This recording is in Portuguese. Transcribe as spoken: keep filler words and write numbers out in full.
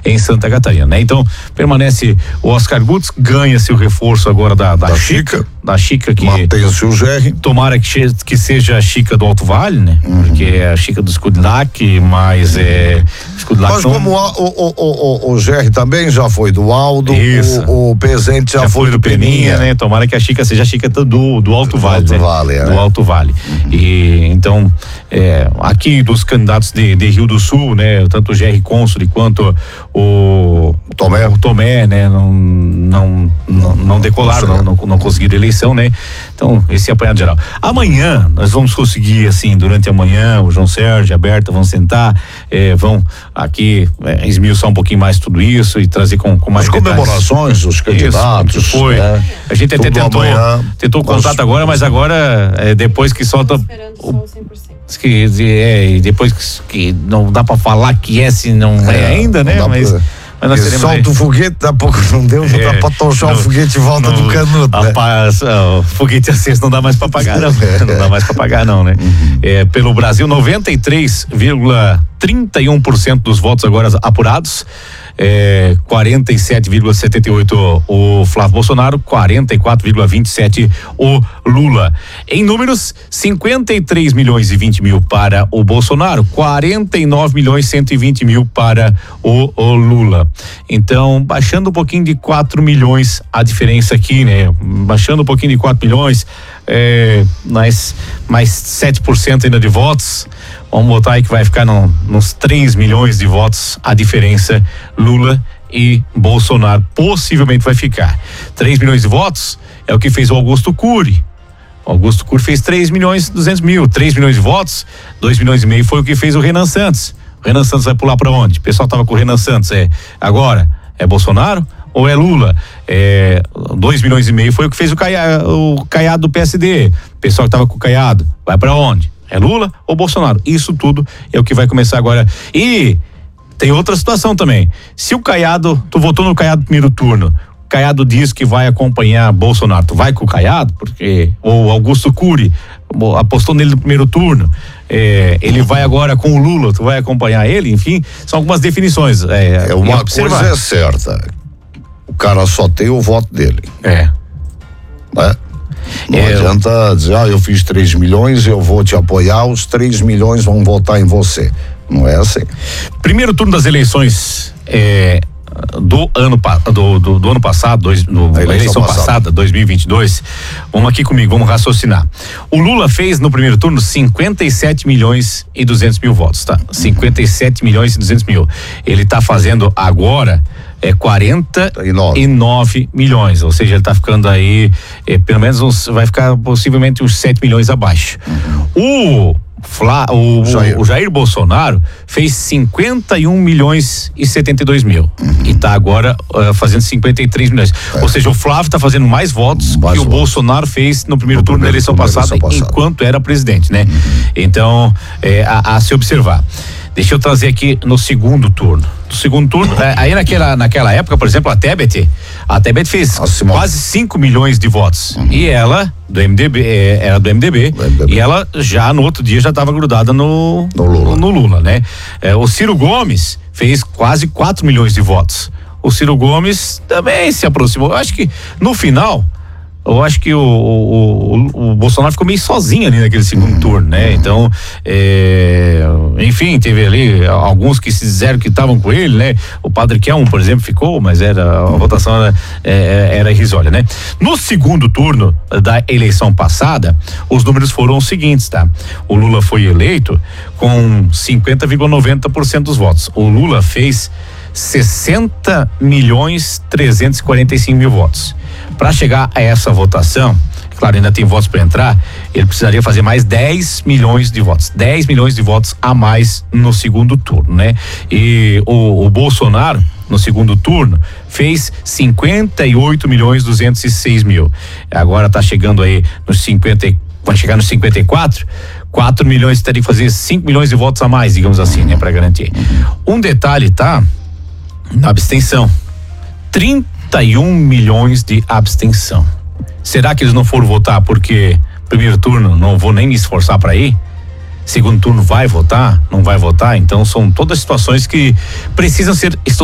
em Santa Catarina, né? Então, permanece o Oscar Gutz, ganha-se o reforço agora da, da, da Chica, Chica, da Chica que mantém-se o Gerri. Tomara que, che, que seja a Chica do Alto Vale, né? Uhum. Porque é a Chica do Escudilac, mas é Escudilac. Mas não... como o, o, o, o, o Gerri também já foi do Aldo, Isso. o, o Presente já, já foi, foi do Peninha, Peninha, né? Tomara que a Chica seja a Chica do, do Alto Vale, Alto né? Vale, é. Do Alto Vale. Uhum. E então, é, aqui dos candidatos de, de Rio do Sul, né? Tanto o Gerri Consoli quanto o Tomé, o Tomé, né? Não, não, não, não decolaram, não, não, não conseguiram eleição, né? Então, esse é apanhado geral. Amanhã, nós vamos conseguir, assim, durante a manhã, o João Sérgio, a Berta vão sentar, eh, vão aqui eh, esmiuçar um pouquinho mais tudo isso e trazer com, com mais as detalhes. comemorações, os candidatos. Isso, foi. É. A gente até tudo tentou, amanhã, tentou o contato agora, mas agora, eh, depois que solta. O, que, é, e depois que, que não dá pra falar que é, se não é, é ainda, né? Mas. Pra... Mas nós teremos solta aí. O foguete, daqui a pouco não deu, não é, dá pra tochar o foguete e volta no, do canudo, né? Rapaz, o foguete aceso não dá mais pra pagar, não. Não dá mais pra pagar, não, né? Uhum. É, pelo Brasil, noventa e três vírgula trinta e um por cento dos votos agora apurados. É, quarenta e sete vírgula setenta e oito o Flávio Bolsonaro, quarenta e quatro vírgula vinte e sete o Lula. Em números, cinquenta e três milhões e vinte mil para o Bolsonaro, quarenta e nove milhões e cento e vinte mil para o, o Lula. Então, baixando um pouquinho de quatro milhões a diferença aqui, né? Baixando um pouquinho de quatro milhões, é, mais, mais sete por cento ainda de votos. Vamos botar aí que vai ficar no, nos três milhões de votos a diferença Lula e Bolsonaro. Possivelmente vai ficar. três milhões de votos é o que fez o Augusto Cury. O Augusto Cury fez três milhões e duzentos mil. três milhões de votos, dois milhões e meio foi o que fez o Renan Santos. O Renan Santos vai pular para onde? O pessoal tava com o Renan Santos. É, agora, é Bolsonaro ou é Lula? É, dois milhões e meio foi o que fez o, Caia, o Caiado do P S D. O pessoal que tava com o Caiado vai para onde? É Lula ou Bolsonaro? Isso tudo é o que vai começar agora. E tem outra situação também. Se o Caiado, tu votou no Caiado no primeiro turno, o Caiado diz que vai acompanhar Bolsonaro, tu vai com o Caiado? Porque o Augusto Cury apostou nele no primeiro turno, é, ele vai agora com o Lula, tu vai acompanhar ele? Enfim, são algumas definições. É, é uma coisa é certa, o cara só tem o voto dele. É. Né? Não é, adianta dizer, ah, eu fiz três milhões, eu vou te apoiar, os três milhões vão votar em você. Não é assim. Primeiro turno das eleições é, do ano do, do, do ano passado, dois, do, eleição, eleição passada, passada, dois mil e vinte e dois. Vamos aqui comigo, vamos raciocinar. O Lula fez no primeiro turno cinquenta e sete milhões e duzentos mil votos, tá? Uhum. cinquenta e sete milhões e duzentos mil. Ele tá fazendo agora é quarenta e nove milhões, ou seja, ele tá ficando aí, é, pelo menos uns, vai ficar possivelmente uns sete milhões abaixo. Uhum. O Flá, o, Jair. o Jair Bolsonaro fez cinquenta e um milhões e setenta e dois mil. Uhum. E tá agora uh, fazendo cinquenta e três milhões. É. Ou seja, o Flávio tá fazendo mais votos mais que votos. o Bolsonaro fez no primeiro no turno primeiro, da eleição passada, eleição passada, enquanto era presidente, né? Uhum. Então, é, a, a se observar. Deixa eu trazer aqui no segundo turno. No segundo turno, é, aí naquela, naquela época, por exemplo, a Tebet, a Tebet fez Nossa, quase cinco milhões de votos. Uhum. E ela, do M D B, é, era do M D B, do M D B, e ela já no outro dia já estava grudada no, no, Lula. no Lula, né? É, o Ciro Gomes fez quase quatro milhões de votos. O Ciro Gomes também se aproximou. Eu acho que no final, eu acho que o, o, o, o Bolsonaro ficou meio sozinho ali naquele segundo uhum. turno, né? Então, é, enfim, teve ali alguns que se disseram que estavam com ele, né? O Padre Kelmo, por exemplo, ficou, mas era, a votação era, é, era irrisória, né? No segundo turno da eleição passada, os números foram os seguintes, tá? O Lula foi eleito com cinquenta vírgula noventa por cento dos votos. O Lula fez sessenta milhões trezentos e quarenta e cinco mil votos. Para chegar a essa votação, claro, ainda tem votos para entrar, ele precisaria fazer mais dez milhões de votos. dez milhões de votos a mais no segundo turno, né? E o, o Bolsonaro, no segundo turno, fez cinquenta e oito milhões duzentos e seis mil. Agora tá chegando aí nos cinquenta, vai chegar nos cinquenta e quatro, quatro milhões, teria que fazer cinco milhões de votos a mais, digamos assim, né? Para garantir. Um detalhe, tá? Na abstenção. trinta e um milhões de abstenção. Será que eles não foram votar porque primeiro turno não vou nem me esforçar para ir? Segundo turno vai votar? Não vai votar? Então são todas situações que precisam ser estudadas.